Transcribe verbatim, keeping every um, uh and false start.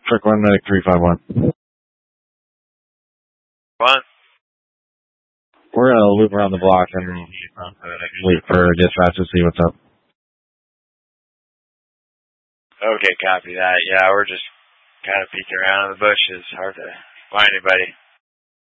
Trick one medic three five one. One. We're gonna loop around the block and wait for dispatch to see what's up. Okay, copy that. Yeah, we're just kind of peeking around in the bushes. Hard to find anybody.